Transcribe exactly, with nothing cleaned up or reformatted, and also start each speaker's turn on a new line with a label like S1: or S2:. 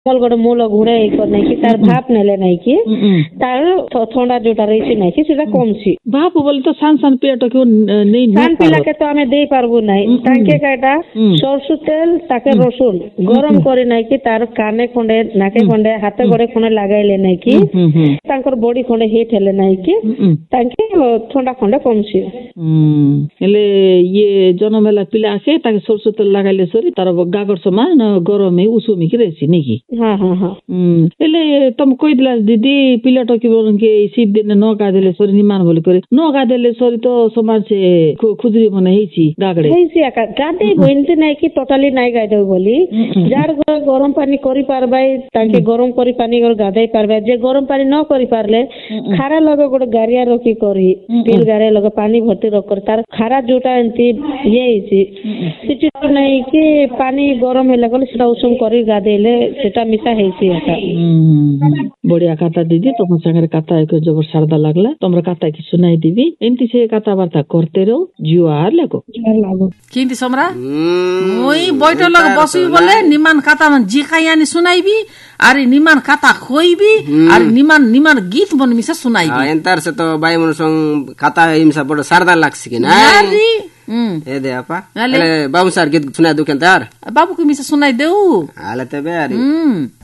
S1: ଗୋଟେ ମୂଳ ଘୋଡେଇ ନାଇଁ କି ତାର ଭାପ ନେଲେ ନାଇଁ କି ତାର ଥଣ୍ଡା ଯୋଉଟା ରହିଛି ନାଇଁ କି ସେଟା କମଛି।
S2: ଭାପ ବୋଲେ ତ ସାନ ସାନ ପିଲାଟା
S1: ସାନ ପିଲାକେ ତ ଆମେ ଦେଇ ପାରବୁ ନାହିଁ। ତାଙ୍କେ କାଟା ସରସୁ ତେଲ ତାକେ ରସୁଣ ଗରମ କରି ନାଇଁ କି ତାର କାନେ ଖଣ୍ଡେ ନାକେ ଖଣ୍ଡେ ହାତ ଗୋଡେ ଖଣ୍ଡେ ଲଗାଇଲେ ନାଇଁ କି ତାଙ୍କର ବଡି ଖଣ୍ଡେ ହିଟ ହେଲେ ନାଇଁ କି ତାଙ୍କେ ଥଣ୍ଡା ଖଣ୍ଡେ କମଛି।
S2: ହେଲେ ଇଏ ଜନ୍ମ ହେଲା ପିଲା ଆସେ ତାକେ ସରସୁ ତେଲ ଲଗାଇଲେ ସରି ତାର ଗାଗର ସମାନ ଗରମ ଉଷୁମିକି ରେସି ନାଇଁ କି?
S1: ହଁ ହଁ ହଁ।
S2: ହେଲେ ତମେ କହିଥିଲା ଦିଦି ପିଲାଟା କି ଶୀତ ଦିନେ ନ ଗାଧେଇଲେ ସରି ନିମାନ ବୋଲି କରି ନ ଗାଧେଇଲେ ସରି ତ ସମାଜ ସେ ଖୁଦୁରୀ ମାନେ ହେଇଛି ଗାଗଡେ
S1: ହେଇଛି ଆକା ଗାଧେଇବ ଏମିତି ନାଇଁ କି ଟୋଟାଲି ନାଇଁ ଗାଧେଇବ ବୋଲି ଯାର ଗରମ ପାନି କରିପାରବା ତାଙ୍କେ ଗରମ କରି ପାନି ଗାଧେଇ ପାରବା। ଯେ ଗରମ ପାନି ନ କରିପାରିଲେ ଖାରା ଲଗ ଗୋଟେ ଗାରିଆ ରଖି କରି ଷ୍ଟିଲ ଗାରିଆ ଲଗ ପାନି ଭର୍ତ୍ତି ରଖ ତାର ଖାରା ଯୋଉଟା ଏମିତି ଇଏ ହେଇଛି ସେଠି ନାଇଁ କି ପାନି ଗରମ ହେଲା ଗଲେ ସେଟା ଉଷୁମ କରି ଗାଧେଇଲେ ସେଟା ମିଶା ହେଇଛି ଆକା।
S2: ବଢିଆ କଥା ଦିଦି ତମ ସାଙ୍ଗରେ କଥା ଏକ ଜବର ସାରଦା ଲାଗଲା ତମର କଥା କି ଶୁନାଇ ଦେବି ଏମିତି ସେ କଥାବାର୍ତ୍ତା করতে রো জুয়ার লাগো
S3: কিন্তু সমরা মই বইটা লগ বসবি বলে নিমান কথা জিকাইয়ানি শুনাইবি আর নিমান কথা কইবি আর নিমান নিমান গীত বন মিশা শুনাইবি
S4: এন্তার সে তো বাই মন সং কথা ইমসা বড় সারদা লাগছে কি না
S3: আরে
S4: হুম এ দে আপা এলে বাবু স্যার গীত শুনাই দু কেন তার
S3: বাবু কি মিশা শুনাই দেউ
S4: আলে তবে আরে
S3: হুম